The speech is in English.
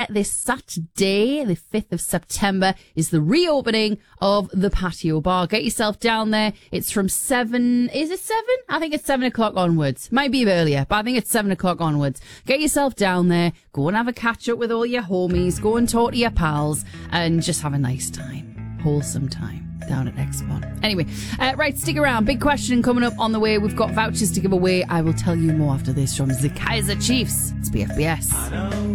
this Saturday, the 5th of September, is the reopening of the Patio Bar. Get yourself down there. It's from 7, is it 7? I think it's 7 o'clock onwards. Might be earlier, but I think it's 7 o'clock onwards. Get yourself down there, go and have a catch up with all your homies, go and talk to your pals, and just have a nice time. Wholesome time. Down at X1. Anyway, right, stick around. Big question coming up on the way. We've got vouchers to give away. I will tell you more after this from the Kaiser Chiefs. It's BFBS.